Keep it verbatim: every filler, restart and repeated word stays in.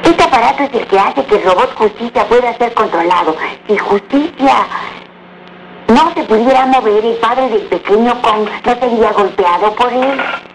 Este aparato es el que hace que el robot Justicia pueda ser controlado. Si Justicia no se pudiera mover, el padre del pequeño Kong no sería golpeado por él.